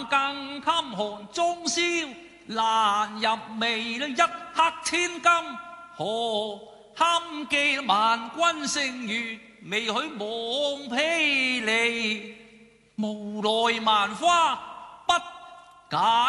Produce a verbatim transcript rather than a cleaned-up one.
冷更襟寒，終宵難入寐。一刻千金何堪寄？萬君剩餘未許妄披離。無奈萬花不解。